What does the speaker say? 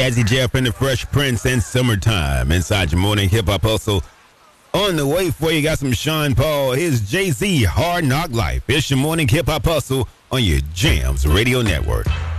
Jazzy Jeff and the Fresh Prince and Summertime inside your morning hip hop hustle. On the way for you, got some Sean Paul. Here's Jay-Z, Hard Knock Life. It's your morning hip hop hustle on your Jams Radio Network.